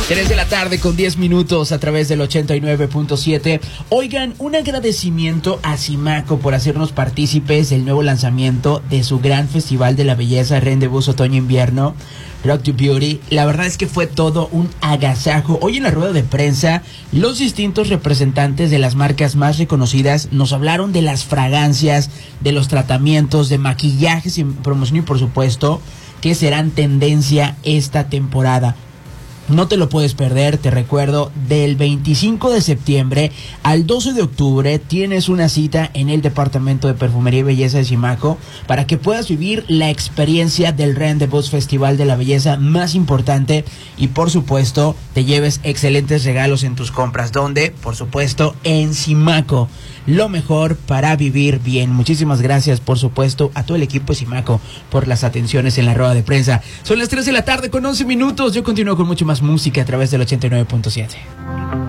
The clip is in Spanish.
3 de la tarde con 10 minutos a través del 89.7. Oigan, un agradecimiento a Simaco por hacernos partícipes del nuevo lanzamiento de su gran festival de la belleza Rendezvous Otoño-Invierno, Rock to Beauty. La verdad es que fue todo un agasajo. Hoy en la rueda de prensa, los distintos representantes de las marcas más reconocidas nos hablaron de las fragancias, de los tratamientos, de maquillajes y promoción y por supuesto que serán tendencia esta temporada. No te lo puedes perder, te recuerdo, del 25 de septiembre al 12 de octubre tienes una cita en el Departamento de Perfumería y Belleza de Simaco para que puedas vivir la experiencia del Rendezvous Festival de la Belleza más importante y por supuesto te lleves excelentes regalos en tus compras, donde por supuesto en Simaco, lo mejor para vivir bien. Muchísimas gracias por supuesto a todo el equipo de Simaco por las atenciones en la rueda de prensa. Son las 3 de la tarde con 11 minutos, yo continúo con mucho más música a través del 89.7.